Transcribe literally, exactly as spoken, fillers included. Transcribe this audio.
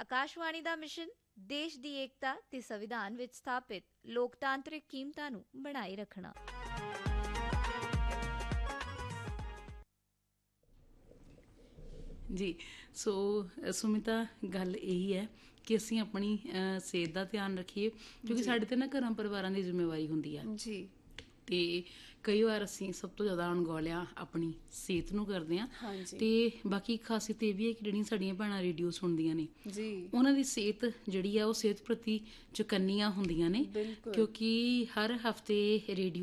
ਆਕਾਸ਼ਵਾਣੀ ਦਾ mission ਦੇਸ਼ ਦੀ ਏਕਤਾ ਤੇ ਸੰਵਿਧਾਨ ਵਿੱਚ ਸਥਾਪਿਤ ਲੋਕਤਾਂਤਰਿਕ ਕੀਮਤਾਂ ਨੂੰ ਬਣਾਏ ਰੱਖਣਾ। ਜੀ ਸੋ ਸੁਮਿਤਾ, ਗੱਲ ਇਹੀ ਹੈ ਕਿ ਅਸੀਂ ਆਪਣੀ ਅ, ਸਿਹਤ ਦਾ ਧਿਆਨ ਰੱਖੀਏ, ਕਿਉਂਕਿ ਸਾਡੇ 'ਤੇ ਨਾ ਘਰਾਂ ਪਰਿਵਾਰਾਂ ਦੀ ਜ਼ਿੰਮੇਵਾਰੀ ਹੁੰਦੀ ਆ ਜੀ। ਅਤੇ ਕਈ ਵਾਰ ਅਸੀਂ ਸਭ ਤੋਂ ਜ਼ਿਆਦਾ ਅਣਗੌਲਿਆ ਆਪਣੀ ਸਿਹਤ ਨੂੰ ਕਰਦੇ ਹਾਂ। ਹਾਂਜੀ ਅਤੇ ਬਾਕੀ ਖਾਸੀਅਤ ਇਹ ਵੀ ਹੈ ਕਿ ਜਿਹੜੀਆਂ ਸਾਡੀਆਂ ਭੈਣਾਂ ਰੇਡੀਓ ਸੁਣਦੀਆਂ ਨੇ, ਜੀ, ਉਹਨਾਂ ਦੀ ਸਿਹਤ ਜਿਹੜੀ ਆ ਉਹ ਸਿਹਤ ਪ੍ਰਤੀ ਚੁਕੰਨੀਆਂ ਹੁੰਦੀਆਂ ਨੇ, ਬਿਲਕੁਲ। ਕਿਉਂਕਿ ਹਰ ਹਫਤੇ ਰੇਡੀਓ